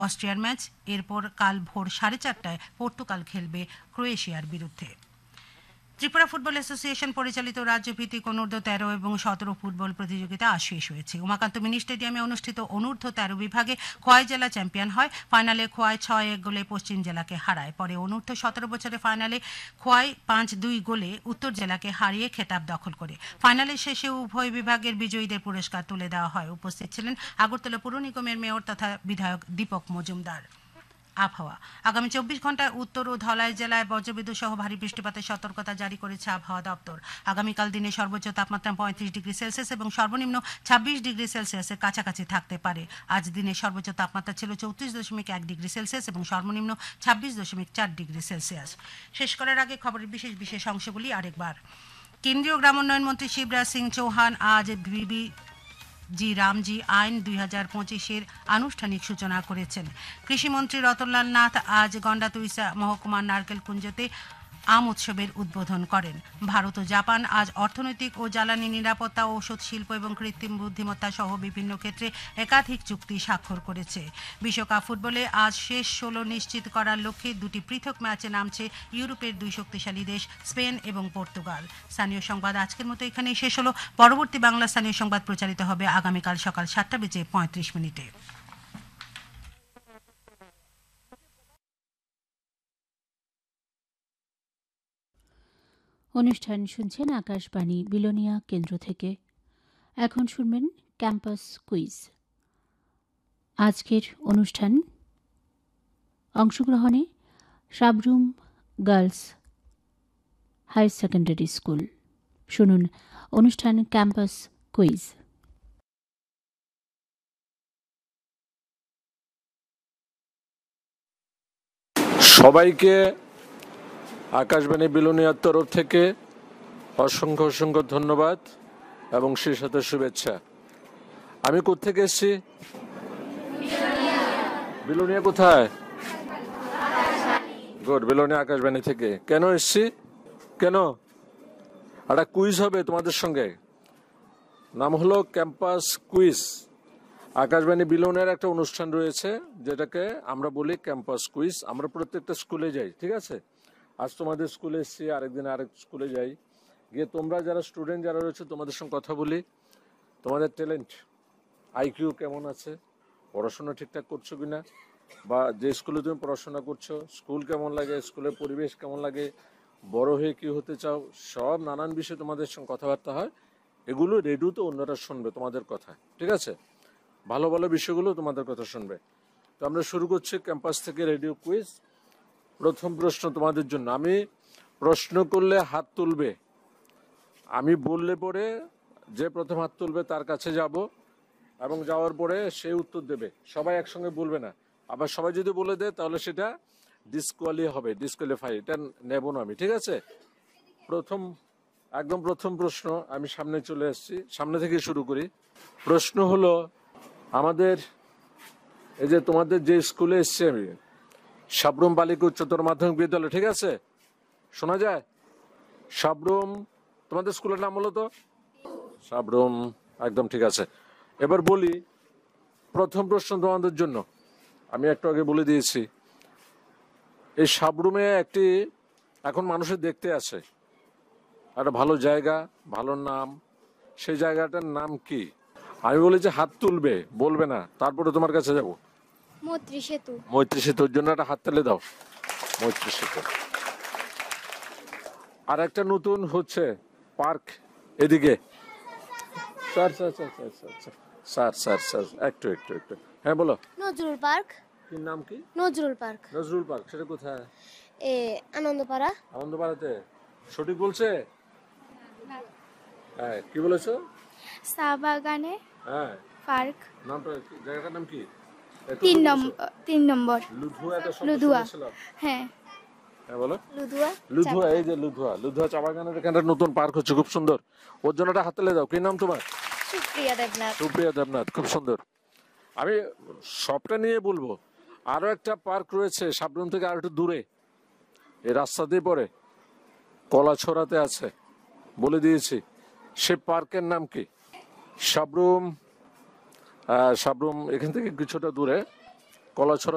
অস্ট্রিয়ার ম্যাচ। এরপর কাল ভোর 4:30টায় পর্তুগাল খেলবে ক্রোয়েশিয়ার বিরুদ্ধে। ত্রিপুরা ফুটবল অ্যাসোসিয়েশন পরিচালিত রাজ্যভিত্তিক অনূর্ধ্ব 13 এবং 17 ফুটবল প্রতিযোগিতা আজ শেষ হয়েছে। উমাকান্ত মিনি স্টেডিয়ামে অনুষ্ঠিত অনূর্ধ্ব 13 বিভাগে খোয়াই জেলা চ্যাম্পিয়ন হয়। ফাইনালে খোয়াই 6-1 গোলে পশ্চিম জেলাকে হারায়। পরে অনূর্ধ্ব 17 বছরের ফাইনালে খোয়াই 5-2 গোলে উত্তর জেলাকে হারিয়ে খেতাব দখল করে। ফাইনালের শেষে উভয় বিভাগের বিজয়ীদের পুরস্কার তুলে দেওয়া হয়। উপস্থিত ছিলেন আগরতলা পুর নিগমের মেয়র তথা বিধায়ক দীপক মজুমদার। আবহাওয়া। আগামী 24 ঘন্টায় উত্তর ও ধলাই জেলায় বজ্রবিদ্যুৎ সহ ভারী বৃষ্টিপাতের সতর্কতা জারি করেছে আবহাওয়া দপ্তর। আগামীকাল দিনে সর্বোচ্চ তাপমাত্রা 35 ডিগ্রি সেলসিয়াস এবং সর্বনিম্ন 26 ডিগ্রি সেলসিয়াসের কাছাকাছি থাকতে পারে। আজ দিনে সর্বোচ্চ তাপমাত্রা ছিল 34.1 ডিগ্রি সেলসিয়াস এবং সর্বনিম্ন 26.4 ডিগ্রি সেলসিয়াস। শেষ করার আগে খবরের বিশেষ অংশগুলি আরেকবার। কেন্দ্রীয় গ্রামোন্নয়ন মন্ত্রী শিবরাজ সিং চৌহান আজ রামজি আইন 2025-এর আনুষ্ঠানিক সূচনা করেছেন। কৃষিমন্ত্রী রতনলাল নাথ আজ গন্ডাতুইসা মহকুমার নারকেলকুঞ্জতে আম উৎসবের উদ্বোধন করেন। ভারত ও জাপান আজ অর্থনৈতিক ও জ্বালানি নিরাপত্তা, ঔষধ শিল্প এবং কৃত্রিম বুদ্ধিমত্তা সহ বিভিন্ন ক্ষেত্রে একাধিক চুক্তি স্বাক্ষর করেছে। বিশ্বকাপ ফুটবলে আজ শেষ 16 নিশ্চিত করার লক্ষ্যে দুটি পৃথক ম্যাচে নামছে ইউরোপের দুই শক্তিশালী দেশ স্পেন এবং পর্তুগাল। স্থানীয় সংবাদ আজকের মতো এখানেই শেষ হলো। পরবর্তী বাংলা স্থানীয় সংবাদ প্রচারিত হবে আগামীকাল সকাল 7:35। অনুষ্ঠান শুনছেন আকাশবাণী বিলোনিয়া কেন্দ্র থেকে। এখন শুনবেন ক্যাম্পাস কুইজ। আজকের অনুষ্ঠান অংশগ্রহণে Sabroom girls higher secondary school. শুনুন অনুষ্ঠান ক্যাম্পাস কুইজ। সবাইকে আকাশবাণী বিলোনিয়ার তরফ থেকে অসংখ্য অসংখ্য ধন্যবাদ এবং সেই সাথে শুভেচ্ছা। আমি কোত্থেকে এসেছি? বিলোনিয়া কোথায়? গুড, বিলোনিয়া আকাশবাণী থেকে। কেন এসেছি? কেন? একটা কুইজ হবে তোমাদের সঙ্গে, নাম হলো ক্যাম্পাস কুইজ। আকাশবাণী বিলোনিয়ার একটা অনুষ্ঠান রয়েছে যেটাকে আমরা বলি ক্যাম্পাস কুইজ। আমরা প্রত্যেকটা স্কুলে যাই, ঠিক আছে? আজ তোমাদের স্কুলে এসেছি, আরেকদিন আরেক স্কুলে যাই, গিয়ে তোমরা যারা স্টুডেন্ট যারা রয়েছে তোমাদের সঙ্গে কথা বলি। তোমাদের ট্যালেন্ট, আইকিউ কেমন আছে, পড়াশোনা ঠিকঠাক করছো কিনা, বা যে স্কুলে তুমি পড়াশোনা করছো স্কুল কেমন লাগে, স্কুলের পরিবেশ কেমন লাগে, বড় হয়ে কি হতে চাও, সব নানান বিষয়ে তোমাদের সঙ্গে কথাবার্তা হয়। এগুলো রেডিওতে অন্যরা শুনবে তোমাদের কথা, ঠিক আছে? ভালো ভালো বিষয়গুলো তোমাদের কথা শুনবে। তো আমরা শুরু করছি ক্যাম্পাস থেকে রেডিও কুইজ। প্রথম প্রশ্ন তোমাদের জন্য। আমি প্রশ্ন করলে হাত তুলবে, আমি বললে পরে যে প্রথম হাত তুলবে তার কাছে যাব এবং যাওয়ার পরে সে উত্তর দেবে। সবাই একসঙ্গে বলবে না, আবার সবাই যদি বলে দেয় তাহলে সেটা ডিসকোয়ালিফাই, এটা নেব না আমি, ঠিক আছে? একদম প্রথম প্রশ্ন, আমি সামনে চলে আসছি, সামনে থেকে শুরু করি। প্রশ্ন হলো, আমাদের এই যে তোমাদের যে স্কুলে এসছি আমি, সাবরুম বালিকা উচ্চতর মাধ্যমিক বিদ্যালয়, ঠিক আছে? শোনা যায়? সাবরুম, তোমাদের স্কুলের নাম হলো তো সাবরুম, একদম ঠিক আছে। এবার বলি প্রথম প্রশ্ন তোমাদের জন্য। আমি একটু আগে বলে দিয়েছি, এই সাবরুমে একটি এখন মানুষের দেখতে আসে, একটা ভালো জায়গা, ভালো নাম, সেই জায়গাটার নাম কি? আমি বলি যে হাত তুলবে, বলবে না, তারপরে তোমার কাছে যাব। মৈত্রী সেতু। মৈত্রী সেতুর জন্য একটা হাত তালে দাও। মৈত্রী সেতু। আর একটা নতুন হচ্ছে পার্ক এদিকে। Sir sir sir sir sir sir sir sir একটু একটু একটু হ্যাঁ বলো। নজরুল পার্ক। কি নাম কি? নজরুল পার্ক। নজরুল পার্ক, সেটা কোথায়? আনন্দপাড়া। আনন্দপাড়াতে? সঠিক বলছে? হ্যাঁ, কি বলেছো? চা বাগানে হ্যাঁ, পার্ক। নামটা জায়গাটার নাম কি? 3 নম্বর। লুধুয়া। একটা শব্দ লুধুয়া। শুনেছিলাম। হ্যাঁ হ্যাঁ বলো। লুধুয়া। এই যে লুধুয়া চা বাগানের এখানে নতুন পার্ক হচ্ছে, খুব সুন্দর। ওর জন্য একটা হাততালি দাও। কি নাম তোমার? সুপ্রিয়া দেবনাথ। সুপ্রিয়া দেবনাথ, খুব সুন্দর। আমি সবটা নিয়ে বলবো। আরো একটা পার্ক রয়েছে সাবরুম থেকে আর একটু দূরে, এই রাস্তা দিয়ে পরে কলাছড়াতে আছে, বলে দিয়েছি। সে পার্কের নাম কি? সাবরুম এখান থেকে কিছুটা দূরে কলাছড়া